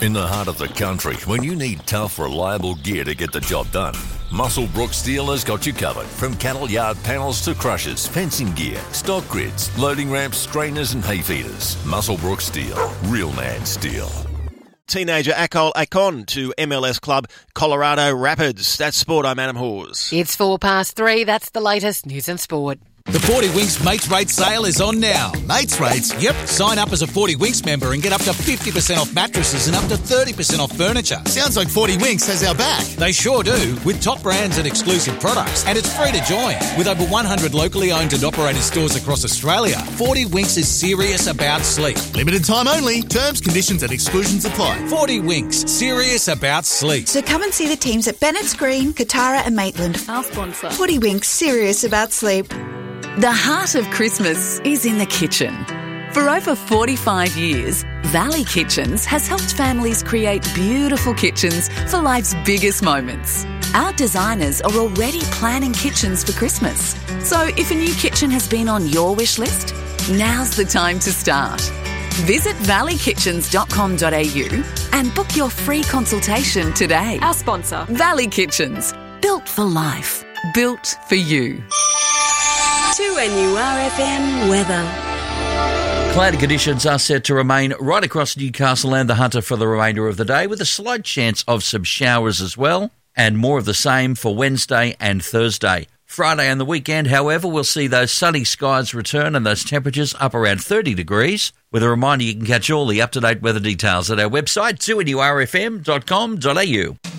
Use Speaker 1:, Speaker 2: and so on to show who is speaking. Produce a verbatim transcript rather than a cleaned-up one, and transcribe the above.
Speaker 1: In the heart of the country, when you need tough, reliable gear to get the job done, Musselbrook Steel has got you covered. From cattle yard panels to crushers, fencing gear, stock grids, loading ramps, strainers and hay feeders. Musselbrook Steel. Real man steel.
Speaker 2: Teenager Akol Akon to M L S club Colorado Rapids. That's sport. I'm Adam Hawes.
Speaker 3: It's four past three. That's the latest news and sport.
Speaker 4: The forty Winks Mates Rates sale is on now.
Speaker 5: Mates Rates?
Speaker 4: Yep. Sign up as a forty Winks member and get up to fifty percent off mattresses and up to thirty percent off furniture.
Speaker 5: Sounds like forty Winks has our back.
Speaker 4: They sure do, with top brands and exclusive products. And it's free to join. With over one hundred locally owned and operated stores across Australia, forty Winks is serious about sleep.
Speaker 5: Limited time only. Terms, conditions and exclusions apply.
Speaker 4: forty Winks, serious about sleep.
Speaker 6: So come and see the teams at Bennett's Green, Katara and Maitland.
Speaker 7: Our sponsor.
Speaker 6: forty Winks, serious about sleep.
Speaker 8: The heart of Christmas is in the kitchen. For over forty-five years, Valley Kitchens has helped families create beautiful kitchens for life's biggest moments. Our designers are already planning kitchens for Christmas. So if a new kitchen has been on your wish list, now's the time to start. Visit valley kitchens dot com dot a u and book your free consultation today.
Speaker 7: Our sponsor.
Speaker 8: Valley Kitchens. Built for life. Built for you.
Speaker 9: two N U R F M weather.
Speaker 10: Cloudy conditions are set to remain right across Newcastle and the Hunter for the remainder of the day, with a slight chance of some showers as well, and more of the same for Wednesday and Thursday. Friday and the weekend, however, we'll see those sunny skies return and those temperatures up around thirty degrees. With a reminder, you can catch all the up-to-date weather details at our website, two N U R F M dot com dot a u.